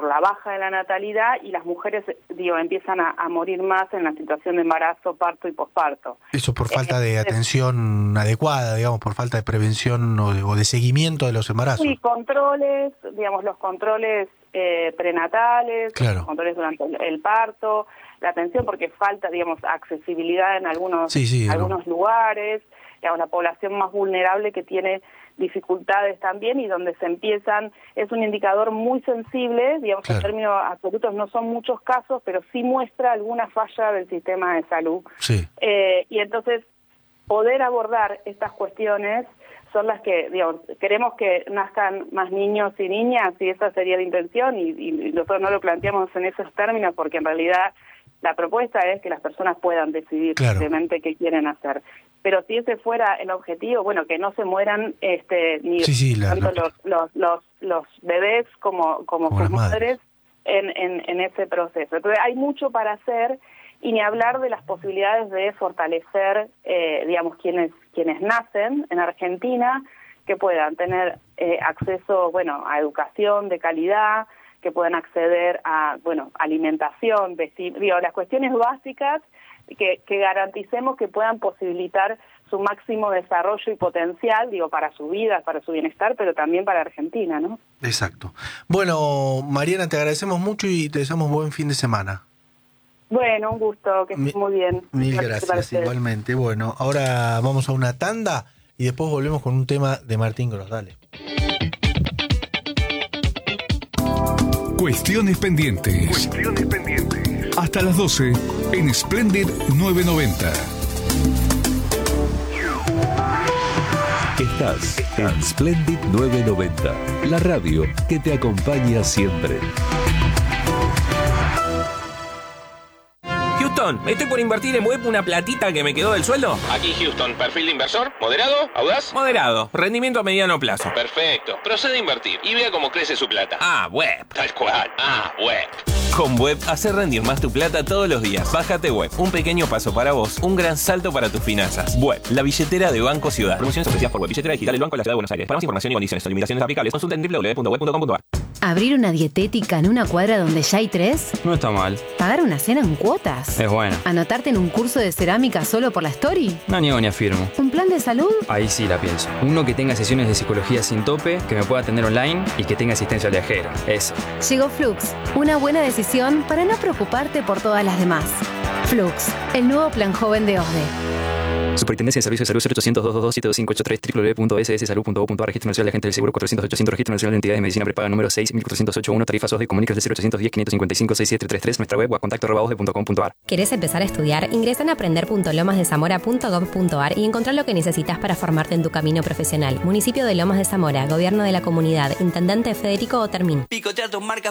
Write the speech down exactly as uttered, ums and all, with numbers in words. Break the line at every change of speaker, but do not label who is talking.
por la baja de la natalidad, y las mujeres, digo, empiezan a, a morir más en la situación de embarazo, parto y posparto.
Eso por falta
eh,
de atención adecuada, digamos, por falta de prevención o de, o de seguimiento de los embarazos.
Sí, controles, digamos, los controles eh, prenatales,
claro.
los controles durante el, el parto, la atención, porque falta, digamos, accesibilidad en algunos,
sí, sí,
algunos
no.
lugares, digamos, la población más vulnerable que tiene dificultades también, y donde se empiezan, es un indicador muy sensible, digamos, claro. En términos absolutos no son muchos casos, pero sí muestra alguna falla del sistema de salud.
Sí.
Eh, y entonces, poder abordar estas cuestiones son las que, digamos, queremos que nazcan más niños y niñas, y esa sería la intención, y, y nosotros no lo planteamos en esos términos, porque en realidad la propuesta es que las personas puedan decidir
claro.
realmente qué quieren hacer. Pero si ese fuera el objetivo, bueno, que no se mueran este ni
sí, sí, la,
tanto
la,
los, los los los bebés como como,
como
sus
madres,
madres en, en, en ese proceso. Entonces hay mucho para hacer, y ni hablar de las posibilidades de fortalecer, eh, digamos, quienes quienes nacen en Argentina, que puedan tener eh, acceso, bueno, a educación de calidad, que puedan acceder a, bueno, alimentación, vestir, digo, las cuestiones básicas que, que garanticemos que puedan posibilitar su máximo desarrollo y potencial, digo, para su vida, para su bienestar, pero también para Argentina, ¿no?
Exacto. Bueno, Mariana, te agradecemos mucho y te deseamos buen fin de semana.
Bueno, un gusto, que estés muy bien.
Mil gracias, gracias igualmente. Bueno, ahora vamos a una tanda y después volvemos con un tema de Martín Gross. Dale.
Cuestiones pendientes.
Cuestiones pendientes.
Hasta las doce en Splendid novecientos noventa.
Estás en Splendid novecientos noventa, la radio que te acompaña siempre.
Houston, estoy por invertir en web una platita que me quedó del sueldo.
Aquí Houston, perfil de inversor, moderado, audaz.
Moderado, rendimiento a mediano plazo.
Perfecto, procede a invertir y vea cómo crece su plata.
Ah, web.
Tal cual, ah, web.
Con Web, hacer rendir más tu plata todos los días. Bájate Web, un pequeño paso para vos, un gran salto para tus finanzas. Web, la billetera de Banco Ciudad. Promociones ofrecidas por Web, billetera digital del Banco de la Ciudad de Buenos Aires. Para más información y condiciones o limitaciones aplicables, consulta en doble u doble u doble u punto web punto com punto a r.
¿Abrir una dietética en una cuadra donde ya hay tres?
No está mal.
¿Pagar una cena en cuotas?
Es bueno.
¿Anotarte en un curso de cerámica solo por la story?
No niego ni afirmo.
¿Un plan de salud?
Ahí sí la pienso. Uno que tenga sesiones de psicología sin tope, que me pueda atender online y que tenga asistencia viajera. Eso.
Llegó Flux, una buena decisión para no preocuparte por todas las demás. Flux, el nuevo plan joven de O S D E.
Superintendencia de Servicios de Salud cero ochocientos, doscientos veintidós, setenta y cinco ochenta y tres, doble u doble u doble u punto ese ese salud punto gov punto a r. Registro Nacional de Agentes del Seguro cuatrocientos ochocientos, Registro Nacional de Entidades de Medicina Prepaga número seis mil cuatrocientos ochenta y uno, tarifas O S D E, comunícate al cero ochocientos diez, quinientos cincuenta y cinco, sesenta y siete treinta y tres, nuestra web o a contacto arroba osde punto com punto a r.
¿Querés empezar a estudiar? Ingresa en aprender punto lomas de zamora punto gov punto a r y encontrar lo que necesitas para formarte en tu camino profesional. Municipio de Lomas de Zamora, Gobierno de la Comunidad, Intendente Federico Otermin.
Picotear tus marcas